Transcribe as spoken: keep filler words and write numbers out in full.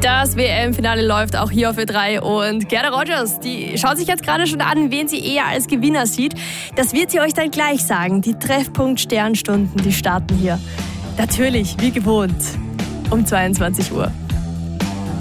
Das W M-Finale läuft auch hier auf Ö drei und Gerda Rogers, die schaut sich jetzt gerade schon an, wen sie eher als Gewinner sieht. Das wird sie euch dann gleich sagen. Die Treffpunkt-Sternstunden, die starten hier. Natürlich, wie gewohnt, um zweiundzwanzig Uhr.